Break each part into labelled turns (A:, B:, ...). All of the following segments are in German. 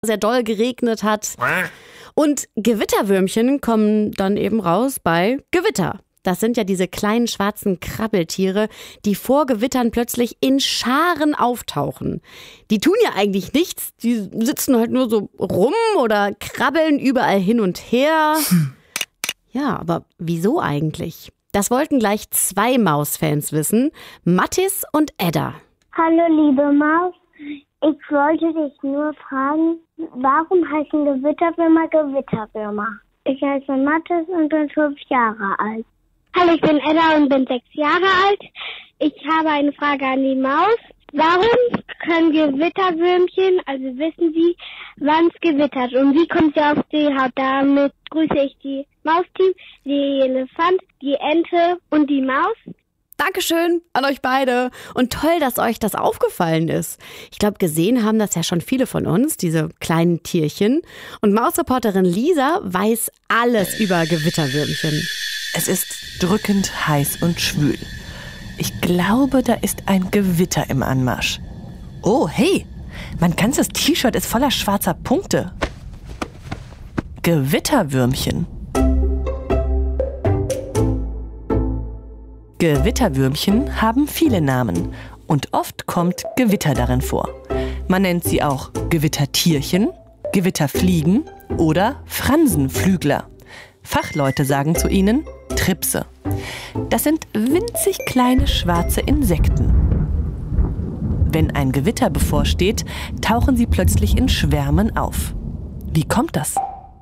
A: sehr doll geregnet hat. Und Gewitterwürmchen kommen dann eben raus bei Gewitter. Das sind ja diese kleinen schwarzen Krabbeltiere, die vor Gewittern plötzlich in Scharen auftauchen. Die tun ja eigentlich nichts, die sitzen halt nur so rum oder krabbeln überall hin und her. Ja, aber wieso eigentlich? Das wollten gleich 2 Mausfans wissen, Mattis und Edda.
B: Hallo liebe Maus, ich wollte dich nur fragen, warum heißen Gewitterwürmer Gewitterwürmer? Ich heiße Mattis und bin 5 Jahre alt. Hallo, ich bin Edda und bin 6 Jahre alt. Ich habe eine Frage an die Maus. Warum können Gewitterwürmchen, also wissen Sie, wann es gewittert? Und wie kommt sie auf die Haut? Damit grüße ich die Mausteam, die Elefant, die Ente und die Maus.
A: Dankeschön an euch beide. Und toll, dass euch das aufgefallen ist. Ich glaube, gesehen haben das ja schon viele von uns, diese kleinen Tierchen. Und Mausreporterin Lisa weiß alles über Gewitterwürmchen.
C: Es ist drückend heiß und schwül. Ich glaube, da ist ein Gewitter im Anmarsch. Oh, hey, mein ganzes T-Shirt ist voller schwarzer Punkte. Gewitterwürmchen. Gewitterwürmchen haben viele Namen und oft kommt Gewitter darin vor. Man nennt sie auch Gewittertierchen, Gewitterfliegen oder Fransenflügler. Fachleute sagen zu ihnen Tripse. Das sind winzig kleine schwarze Insekten. Wenn ein Gewitter bevorsteht, tauchen sie plötzlich in Schwärmen auf. Wie kommt das?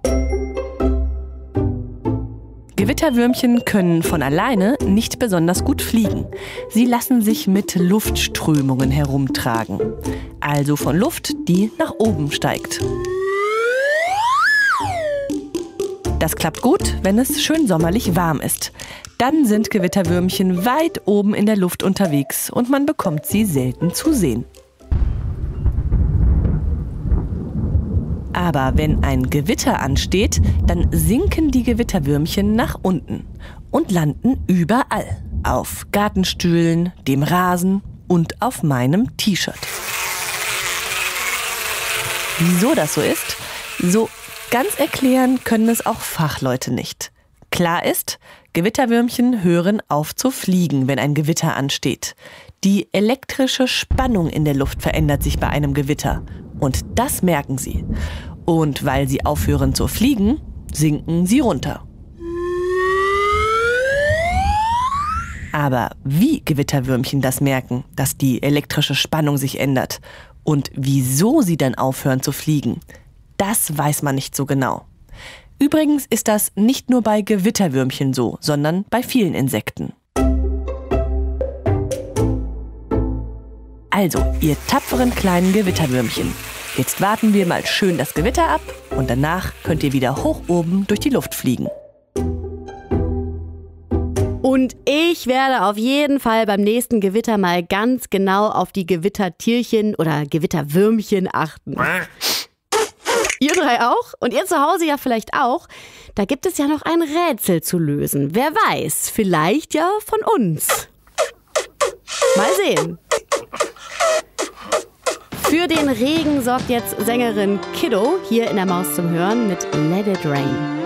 C: Gewitterwürmchen können von alleine nicht besonders gut fliegen. Sie lassen sich mit Luftströmungen herumtragen. Also von Luft, die nach oben steigt. Das klappt gut, wenn es schön sommerlich warm ist. Dann sind Gewitterwürmchen weit oben in der Luft unterwegs und man bekommt sie selten zu sehen. Aber wenn ein Gewitter ansteht, dann sinken die Gewitterwürmchen nach unten und landen überall. Auf Gartenstühlen, dem Rasen und auf meinem T-Shirt. Wieso das so ist? So ganz erklären können es auch Fachleute nicht. Klar ist, Gewitterwürmchen hören auf zu fliegen, wenn ein Gewitter ansteht. Die elektrische Spannung in der Luft verändert sich bei einem Gewitter. Und das merken sie. Und weil sie aufhören zu fliegen, sinken sie runter. Aber wie Gewitterwürmchen das merken, dass die elektrische Spannung sich ändert und wieso sie dann aufhören zu fliegen, das weiß man nicht so genau. Übrigens ist das nicht nur bei Gewitterwürmchen so, sondern bei vielen Insekten. Also, ihr tapferen kleinen Gewitterwürmchen, jetzt warten wir mal schön das Gewitter ab und danach könnt ihr wieder hoch oben durch die Luft fliegen.
A: Und ich werde auf jeden Fall beim nächsten Gewitter mal ganz genau auf die Gewittertierchen oder Gewitterwürmchen achten. Ihr 3 auch? Und ihr zu Hause ja vielleicht auch. Da gibt es ja noch ein Rätsel zu lösen. Wer weiß, vielleicht ja von uns. Mal sehen. Für den Regen sorgt jetzt Sängerin Kiddo hier in der Maus zum Hören mit Let It Rain.